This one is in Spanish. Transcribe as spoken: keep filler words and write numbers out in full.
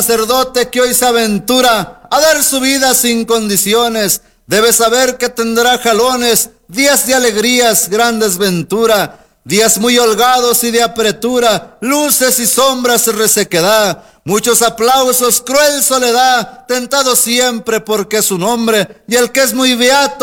sacerdote que hoy se aventura a dar su vida sin condiciones, debe saber que tendrá jalones, días de alegrías, gran desventura, días muy holgados y de apretura, luces y sombras, resequedad, muchos aplausos, cruel soledad, tentado siempre porque es un hombre, y el que es muy beato